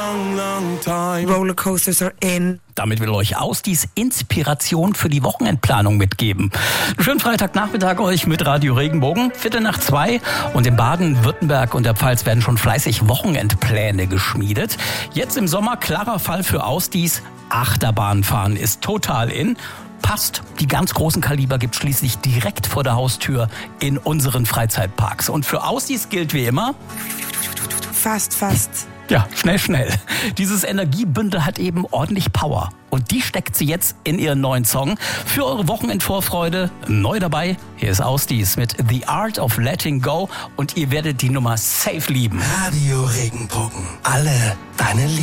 long, long time. Rollercoasters are in. Damit will euch Austis Inspiration für die Wochenendplanung mitgeben. Schönen Freitagnachmittag euch mit Radio Regenbogen, 1:45. Und in Baden-Württemberg und der Pfalz werden schon fleißig Wochenendpläne geschmiedet. Jetzt im Sommer klarer Fall für Austis. Achterbahnfahren ist total in. Passt, die ganz großen Kaliber gibt schließlich direkt vor der Haustür in unseren Freizeitparks. Und für Austis gilt wie immer... Fast. Ja, schnell. Dieses Energiebündel hat eben ordentlich Power. Und die steckt sie jetzt in ihren neuen Song. Für eure Wochenendvorfreude neu dabei. Hier ist Austis mit The Art of Letting Go. Und ihr werdet die Nummer safe lieben. Radio Regenbogen. Alle deine